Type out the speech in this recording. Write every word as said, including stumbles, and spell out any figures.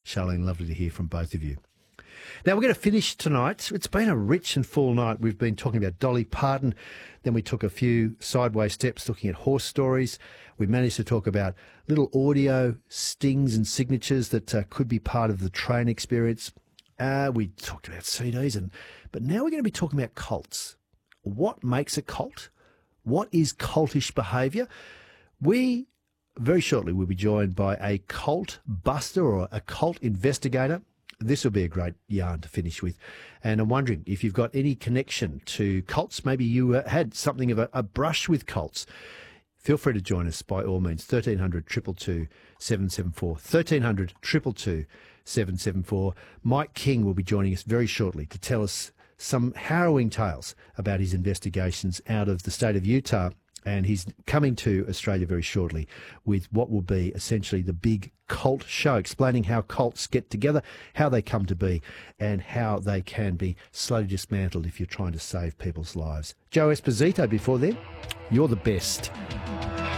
Charlene, lovely to hear from both of you. Now, we're going to finish tonight. It's been a rich and full night. We've been talking about Dolly Parton. Then we took a few sideways steps looking at horse stories. We managed to talk about little audio stings and signatures that uh, could be part of the train experience. Uh, we talked about C Ds. and But now we're going to be talking about cults. What makes a cult? What is cultish behaviour? We, very shortly, will be joined by a cult buster or a cult investigator. This will be a great yarn to finish with. And I'm wondering if you've got any connection to cults. Maybe you uh, had something of a, a brush with cults. Feel free to join us by all means. thirteen hundred, two two two, seven seven four. thirteen hundred, two two two, seven seven four. Mike King will be joining us very shortly to tell us some harrowing tales about his investigations out of the state of Utah. And he's coming to Australia very shortly with what will be essentially the big cult show, explaining how cults get together, how they come to be, and how they can be slowly dismantled if you're trying to save people's lives. Joe Esposito before then, you're the best.